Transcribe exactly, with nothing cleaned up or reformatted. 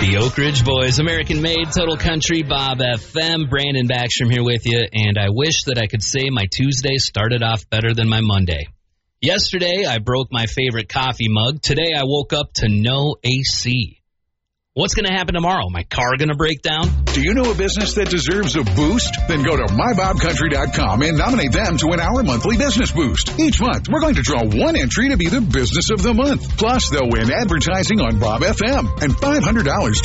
The Oak Ridge Boys, American Made, Total Country, Bob F M. Brandon Backstrom here with you, and I wish that I could say my Tuesday started off better than my Monday. Yesterday, I broke my favorite coffee mug. Today, I woke up to no A C. What's going to happen tomorrow? My car going to break down? Do you know a business that deserves a boost? Then go to my bob country dot com and nominate them to win our monthly business boost. Each month, we're going to draw one entry to be the business of the month. Plus, they'll win advertising on Bob F M and five hundred dollars